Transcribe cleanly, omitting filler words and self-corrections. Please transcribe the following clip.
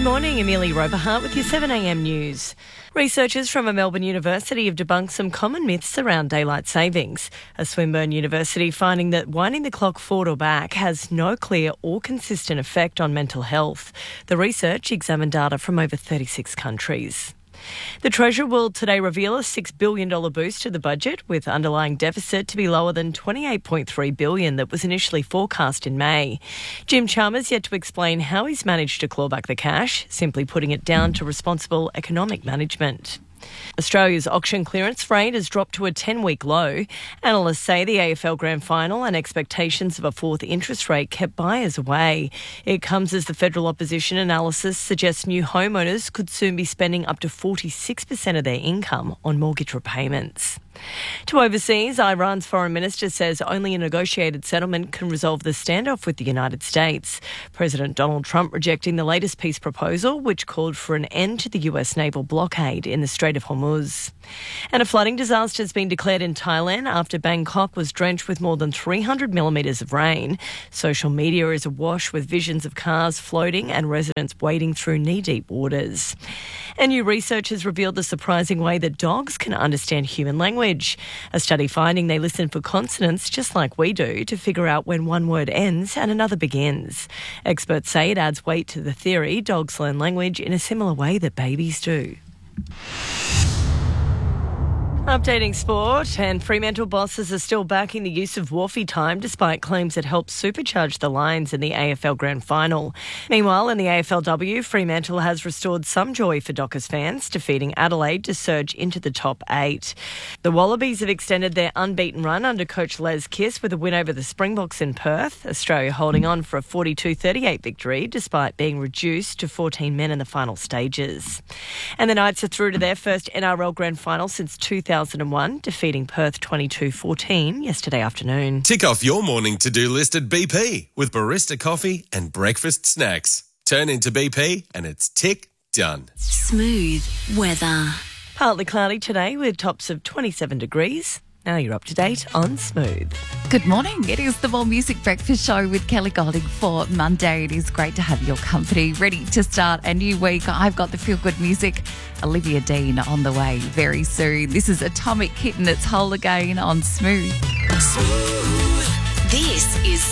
morning, Amelia Roberhart with your 7am news. Researchers from a Melbourne university have debunked some common myths around daylight savings. A Swinburne university finding that winding the clock forward or back has no clear or consistent effect on mental health. The research examined data from over 36 countries. The Treasurer will today reveal a $6 billion boost to the budget, with underlying deficit to be lower than $28.3 billion that was initially forecast in May. Jim Chalmers yet to explain how he's managed to claw back the cash, simply putting it down to responsible economic management. Australia's auction clearance rate has dropped to a 10-week low. Analysts say the AFL Grand Final and expectations of a fourth interest rate kept buyers away. It comes as the federal opposition analysis suggests new homeowners could soon be spending up to 46% of their income on mortgage repayments. To overseas, Iran's foreign minister says only a negotiated settlement can resolve the standoff with the United States. President Donald Trump rejecting the latest peace proposal, which called for an end to the US naval blockade in the Strait of Hormuz. And a flooding disaster has been declared in Thailand after Bangkok was drenched with more than 300 millimetres of rain. Social media is awash with visions of cars floating and residents wading through knee-deep waters. And new research has revealed the surprising way that dogs can understand human language. A study finding they listen for consonants just like we do to figure out when one word ends and another begins. Experts say it adds weight to the theory dogs learn language in a similar way that babies do. Updating sport, and Fremantle bosses are still backing the use of Wharfie time despite claims it helps supercharge the Lions in the AFL Grand Final. Meanwhile, in the AFLW, Fremantle has restored some joy for Dockers fans, defeating Adelaide to surge into the top 8. The Wallabies have extended their unbeaten run under coach Les Kiss with a win over the Springboks in Perth. Australia holding on for a 42-38 victory despite being reduced to 14 men in the final stages. And the Knights are through to their first NRL Grand Final since 2001, defeating Perth 22-14 yesterday afternoon. Tick off your morning to-do list at BP with barista coffee and breakfast snacks. Turn into BP and it's tick done. Smooth weather. Partly cloudy today with tops of 27 degrees. Now you're up to date on Smooth. Good morning. It is the More Music Breakfast Show with Kelly Golding for Monday. It is great to have your company, ready to start a new week. I've got the feel-good music. Olivia Dean on the way very soon. This is Atomic Kitten. It's Whole Again on Smooth. Smooth. This is